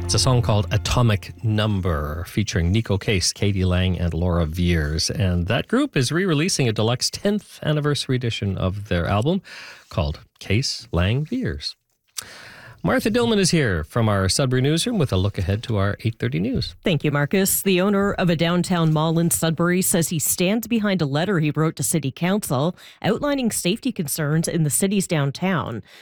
It's a song called Atomic Number, featuring Nico Case, Katie Lang, and Laura Viers. And that group is re-releasing a deluxe 10th anniversary edition of their album called Case, Lang, Viers. Martha Dillman is here from our Sudbury newsroom with a look ahead to our 8:30 news. Thank you, Marcus. The owner of a downtown mall in Sudbury says he stands behind a letter he wrote to City Council outlining safety concerns in the city's downtown.